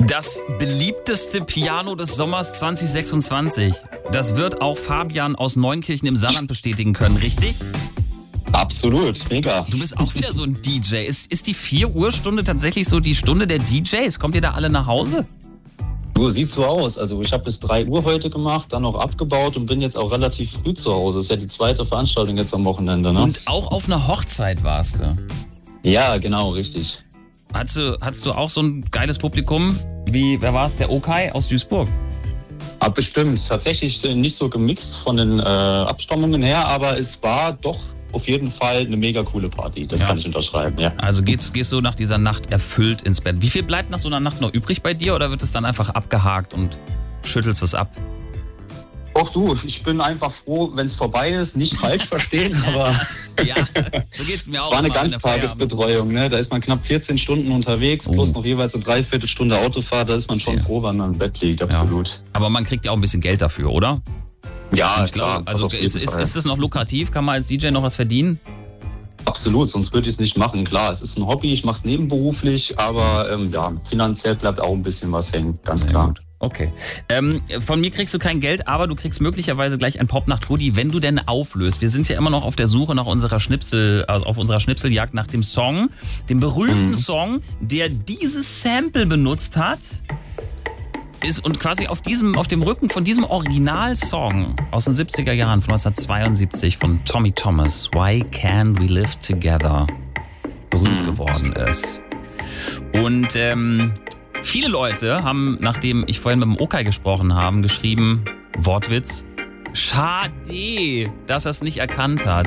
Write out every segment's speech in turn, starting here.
Das beliebteste Piano des Sommers 2026. Das wird auch Fabian aus Neunkirchen im Saarland bestätigen können, richtig? Absolut, mega. Du bist auch wieder so ein DJ. Ist die 4-Uhr-Stunde tatsächlich so die Stunde der DJs? Kommt ihr da alle nach Hause? Du, sieht so aus. Also ich habe bis 3 Uhr heute gemacht, dann noch abgebaut und bin jetzt auch relativ früh zu Hause. Das ist ja die zweite Veranstaltung jetzt am Wochenende. Ne? Und auch auf einer Hochzeit warst du? Ja, genau, richtig. Hattest du auch so ein geiles Publikum wie, wer war es, der Okay aus Duisburg? Bestimmt. Tatsächlich nicht so gemixt von den Abstammungen her, aber es war doch auf jeden Fall eine mega coole Party. Das kann ich unterschreiben, ja. Also gehst du nach dieser Nacht erfüllt ins Bett. Wie viel bleibt nach so einer Nacht noch übrig bei dir oder wird es dann einfach abgehakt und schüttelst es ab? Auch du, ich bin einfach froh, wenn es vorbei ist. Nicht falsch verstehen, aber ja, so geht's mir auch. Es war eine Ganztagesbetreuung, ne? Da ist man knapp 14 Stunden unterwegs, plus noch jeweils eine Dreiviertelstunde Autofahrt. Da ist man schon froh, wenn man im Bett liegt, absolut. Ja. Aber man kriegt ja auch ein bisschen Geld dafür, oder? Ja, klar. Also ist das noch lukrativ? Kann man als DJ noch was verdienen? Absolut, sonst würde ich es nicht machen. Klar, es ist ein Hobby, ich mache es nebenberuflich, aber finanziell bleibt auch ein bisschen was hängen, ganz klar. Gut. Okay. Von mir kriegst du kein Geld, aber du kriegst möglicherweise gleich ein Popnacht-Hoodie, wenn du denn auflöst. Wir sind ja immer noch auf der Suche nach unserer auf unserer Schnipseljagd nach dem Song, dem berühmten Song, der dieses Sample benutzt hat. Und quasi auf dem Rücken von diesem Originalsong aus den 70er Jahren von 1972 von Tommy Thomas, Why Can't We Live Together, berühmt geworden ist. Und viele Leute haben, nachdem ich vorhin mit dem Okay gesprochen habe, geschrieben, Wortwitz, schade, dass er es nicht erkannt hat.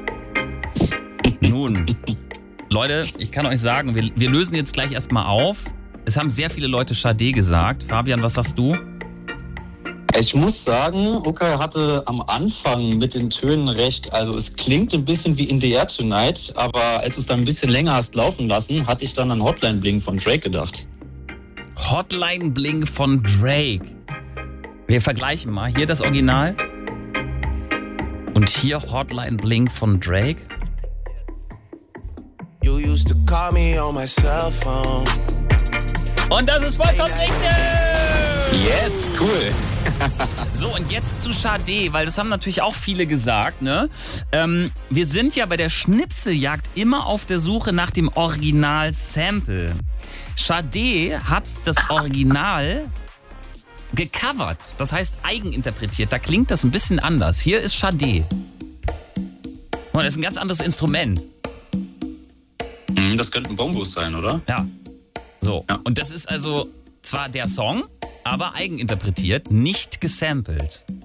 Nun, Leute, ich kann euch sagen, wir lösen jetzt gleich erstmal auf. Es haben sehr viele Leute schade gesagt. Fabian, was sagst du? Ich muss sagen, Okay hatte am Anfang mit den Tönen recht. Also es klingt ein bisschen wie In the Air Tonight, aber als du es dann ein bisschen länger hast laufen lassen, hatte ich dann an Hotline Bling von Drake gedacht. Hotline Bling von Drake. Wir vergleichen mal. Hier das Original. Und hier Hotline Bling von Drake. You used to call me on my cell phone. Und das ist vollkommen richtig! Yes, cool. So, und jetzt zu Schade, weil das haben natürlich auch viele gesagt, ne? Wir sind ja bei der Schnipseljagd immer auf der Suche nach dem Original-Sample. Schade hat das Original gecovert, das heißt eigeninterpretiert. Da klingt das ein bisschen anders. Hier ist Schade. Das ist ein ganz anderes Instrument. Das könnte ein Bonbus sein, oder? Ja. So, und das ist also zwar der Song, aber eigeninterpretiert, nicht gesampelt.